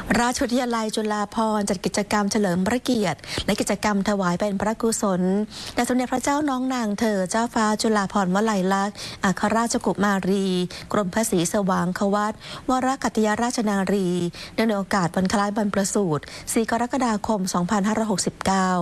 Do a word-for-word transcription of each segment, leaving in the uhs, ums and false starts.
ราชวิทยาลัยจุฬาภรณ์จัดกิจกรรมเฉลิมพระเกียรติและกิจกรรมถวายเป็นพระกุศลแด่สมเด็จพระเจ้าน้องนางเธอเจ้าฟ้าจุฬาภรณ์วลัยลักษณ์อัครราชกุมารี กรมพระศรีสว่างควัตรวรกัตยราชนารีเนื่องในโอกาสวันคล้ายบรรพสูตรสี่กรกฎาคมสองพันห้าร้อยหกสิบเก้า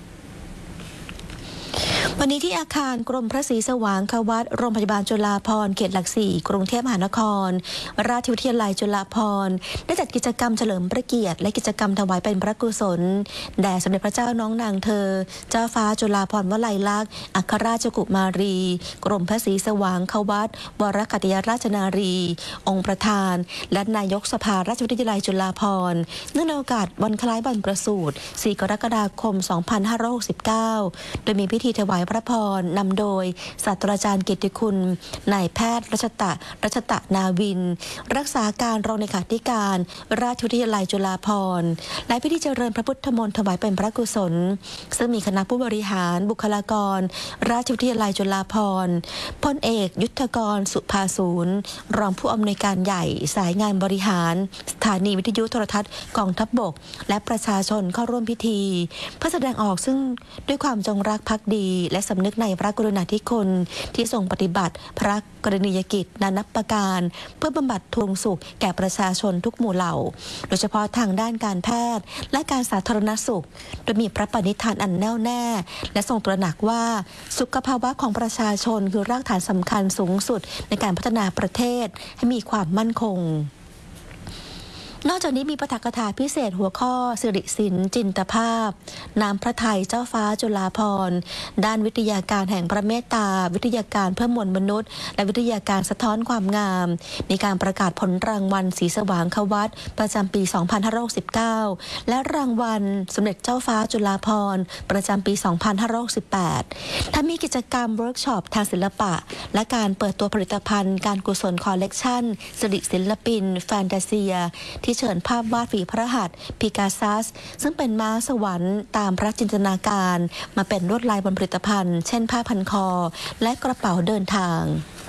วันนี้ที่อาคารกรมพระศรีสว่างควัตรโรงพยาบาลจุฬาภรณ์เขตหลักสี่กรุงเทพมหานครราชวิทยาลัยจุฬาภรณ์ได้จัดกิจกรรมเฉลิมพระเกียรติและกิจกรรมถวายเป็นพระกุศลแด่สมเด็จพระเจ้าน้องนางเธอเจ้าฟ้าจุฬาภรณ์วลัยลักษณ์อัครราชกุมารี กรมพระศรีสว่างควัตรวรกัตยราชนารี องค์ประธานและนายกสภาราชวิทยาลัยจุฬาภรณ์เนื่องในโอกาสวันคล้ายบรรพสูตรสี่กรกฎาคมสองพันห้าร้อยหกสิบเก้าโดยมีพิธีถวายพระพรนำโดยศาสตราจารย์เกียรติคุณนายแพทย์รัชตะรัชตะนาวินรักษาการรองเลขาธิการราชวิทยาลัยจุฬาภรณ์และพิธีเจริญพระพุทธมนต์ถวายเป็นพระกุศลซึ่งมีคณะผู้บริหารบุคลากรราชวิทยาลัยจุฬาภรณ์พลเอกยุทธกรสุภาศูนย์รองผู้อำนวยการใหญ่สายงานบริหารสถานีวิทยุโทรทัศน์กองทัพบกและประชาชนเข้าร่วมพิธีเพื่อแสดงออกซึ่งด้วยความจงรักภักดีและสำนึกในพระกรุณาธิคุณที่ทรงปฏิบัติพระกรณียกิจนานับประการเพื่อบำบัดทุกสุขแก่ประชาชนทุกหมู่เหล่าโดยเฉพาะทางด้านการแพทย์และการสาธารณสุขโดยมีพระปณิธานอันแน่วแน่และทรงตระหนักว่าสุขภาวะของประชาชนคือรากฐานสำคัญสูงสุดในการพัฒนาประเทศให้มีความมั่นคงนอกจากนี้มีปาฐกถาพิเศษหัวข้อสิริศิลป์จินตภาพน้ำพระทัยเจ้าฟ้าจุฬาภรณ์ด้านวิทยาการแห่งพระเมตตาวิทยาการเพื่อมวลมนุษย์และวิทยาการสะท้อนความงามในการประกาศผลรางวัลศรีสว่างควัตรประจำปีสองพันห้าร้อยหกสิบเก้าและรางวัลสมเด็จเจ้าฟ้าจุฬาภรณ์ประจำปีสองพันห้าร้อยหกสิบแปดถ้ามีกิจกรรมเวิร์กช็อปทางศิลปะและการเปิดตัวผลิตภัณฑ์การกุศลคอลเลกชันสิริศิลปินแฟนตาเซียที่เชิญภาพวาดฝีพระหัตถ์พิกาซัสซึ่งเป็นม้าสวรรค์ตามพระจินตนาการมาเป็นลวดลายบนผลิตภัณฑ์เช่นผ้าพันคอและกระเป๋าเดินทาง